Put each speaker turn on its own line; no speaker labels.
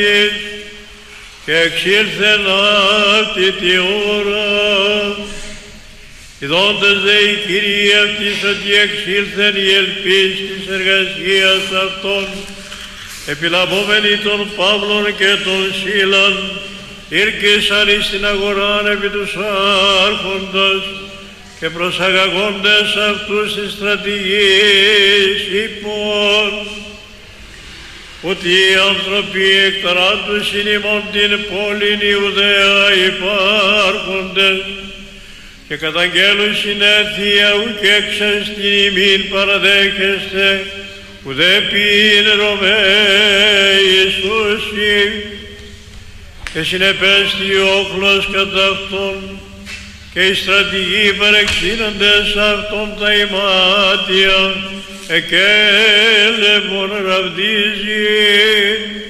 και εξήλθεν αυτή τη ώρα. Ιδώντας δε η Κυρία αυτής ότι εξήλθεν η ελπίς της εργασίας αυτών, επιλαβόμενοι των Παύλων και των Σίλαν, ήρκησαν εις την αγοράν επί τους άρχοντας και προσαγαγόντες αυτούς της στρατηγής είπων, ότι οι άνθρωποι εκταράντους ειν ημών την πόλην Ιουδαία υπάρχοντες και καταγγέλουν συνέθεια ουκ έξες την ημίν παραδέχεστε ουδέ ποιήν Ρωμαίοι Ιησούσι, και συνεπέστη όχλος κατά αυτόν και οι στρατηγοί παρεξήνοντες αυτόν τα ημάτια εκέλευον ραβδίζει.